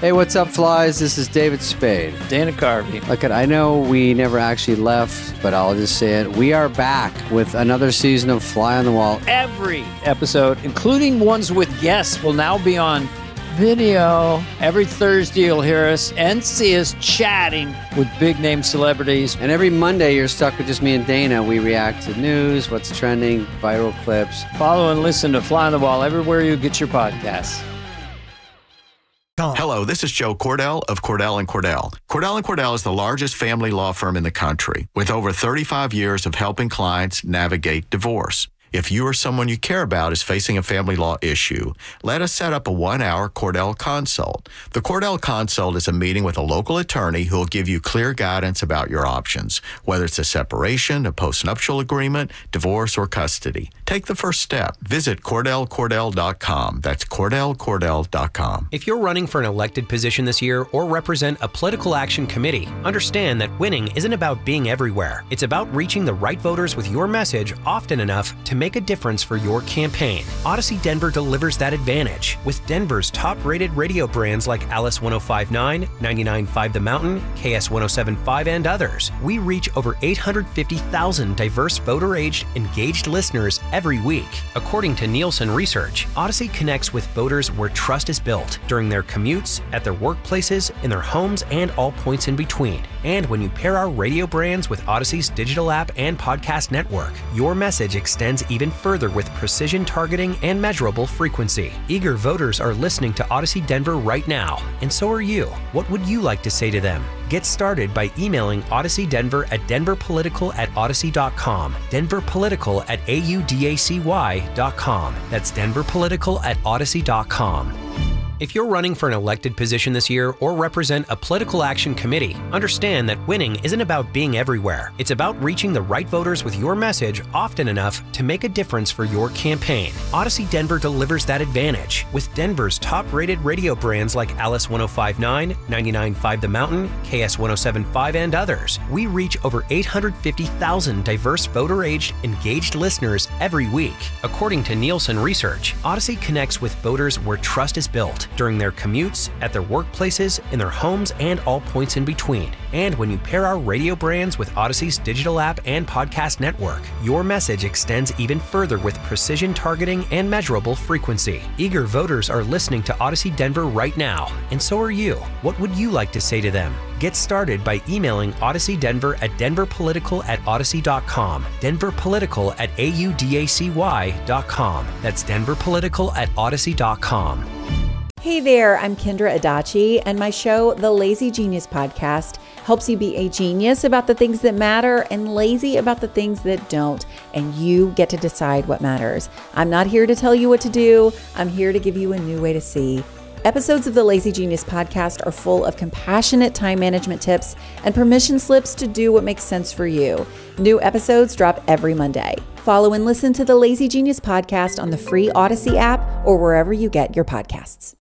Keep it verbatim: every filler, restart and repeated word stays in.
Hey, what's up, flies? This is David Spade. Dana Carvey. Look, I know we never actually left, but I'll just say it. We are back with another season of Fly on the Wall. Every episode, including ones with guests, will now be on video. Every Thursday, you'll hear us and see us chatting with big-name celebrities. And every Monday, you're stuck with just me and Dana. We react to news, what's trending, viral clips. Follow and listen to Fly on the Wall everywhere you get your podcasts. Hello, this is Joe Cordell of Cordell and Cordell. Cordell and Cordell is the largest family law firm in the country with over thirty-five years of helping clients navigate divorce. If you or someone you care about is facing a family law issue, let us set up a one-hour Cordell Consult. The Cordell Consult is a meeting with a local attorney who will give you clear guidance about your options, whether it's a separation, a postnuptial agreement, divorce, or custody. Take the first step. Visit Cordell Cordell dot com. That's Cordell Cordell dot com. If you're running for an elected position this year or represent a political action committee, understand that winning isn't about being everywhere. It's about reaching the right voters with your message often enough to make a difference for your campaign. Odyssey Denver delivers that advantage with Denver's top-rated radio brands like Alice one oh five point nine, ninety-nine point five The Mountain, K S one oh seven point five, and others. We reach over eight hundred fifty thousand diverse voter-aged, engaged listeners every week. According to Nielsen Research, Odyssey connects with voters where trust is built during their commutes, at their workplaces, in their homes, and all points in between. And when you pair our radio brands with Odyssey's digital app and podcast network, your message extends even further with precision targeting and measurable frequency. Eager voters are listening to Odyssey Denver right now, and so are you. What would you like to say to them? Get started by emailing Odyssey Denver at denverpolitical at odyssey dot com, denverpolitical at a u d a c y dot com. That's denverpolitical at odyssey dot com. If you're running for an elected position this year or represent a political action committee, understand that winning isn't about being everywhere. It's about reaching the right voters with your message often enough to make a difference for your campaign. Odyssey Denver delivers that advantage with Denver's top-rated radio brands like Alice one oh five point nine, ninety-nine point five The Mountain, K S one oh seven point five, and others. We reach over eight hundred fifty thousand diverse voter-aged, engaged listeners every week. According to Nielsen Research, Odyssey connects with voters where trust is built during their commutes, at their workplaces, in their homes, and all points in between. And when you pair our radio brands with Odyssey's digital app and podcast network, your message extends even further with precision targeting and measurable frequency. Eager voters are listening to Odyssey Denver right now, and so are you. What would you like to say to them? Get started by emailing Odyssey Denver at denverpolitical at odyssey dot com, denverpolitical at a u d a c y dot com. That's denverpolitical at odyssey dot com. Hey there, I'm Kendra Adachi, and my show, The Lazy Genius Podcast, helps you be a genius about the things that matter and lazy about the things that don't, and you get to decide what matters. I'm not here to tell you what to do. I'm here to give you a new way to see. Episodes of the Lazy Genius Podcast are full of compassionate time management tips and permission slips to do what makes sense for you. New episodes drop every Monday. Follow and listen to the Lazy Genius Podcast on the free Odyssey app or wherever you get your podcasts.